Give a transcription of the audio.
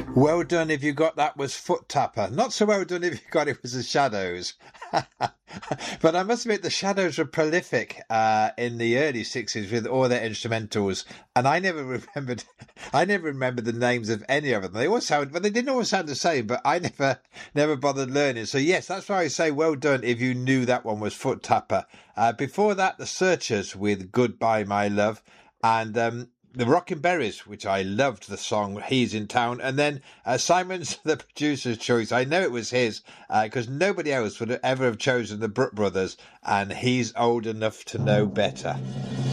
Well done if you got that was Foot Tapper. Not so well done if you got it was the Shadows. But I must admit, the Shadows were prolific in the early 60s with all their instrumentals. And I never remembered the names of any of them. They all sound, but they didn't all sound the same, but I never bothered learning. So yes, that's why I say well done if you knew that one was Foot Tapper. Before that, the Searchers with Goodbye, My Love. And the Rockin' Berries, which I loved the song He's in Town. And then Simon's the producer's choice. I know it was his because nobody else would ever have chosen the Brook Brothers, and He's Old Enough to Know Better.